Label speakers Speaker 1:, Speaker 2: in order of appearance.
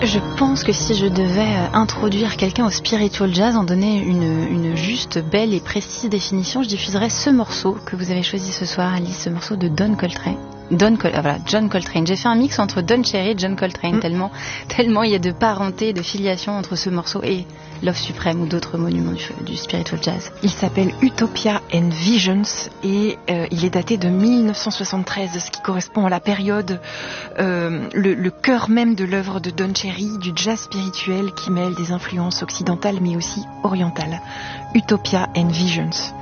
Speaker 1: Je pense que si je devais introduire quelqu'un au spiritual jazz, en donner une juste, belle et précise définition, je diffuserais ce morceau que vous avez choisi ce soir, Alice, ce morceau de John Coltrane. John Coltrane. J'ai fait un mix entre Don Cherry et John Coltrane, tellement il y a de parenté, de filiation entre ce morceau et Love Supreme ou d'autres monuments du spiritual jazz.
Speaker 2: Il s'appelle Utopia and Visions et il est daté de 1973, ce qui correspond à la période, le cœur même de l'œuvre de Don Cherry, du jazz spirituel qui mêle des influences occidentales mais aussi orientales. Utopia and Visions.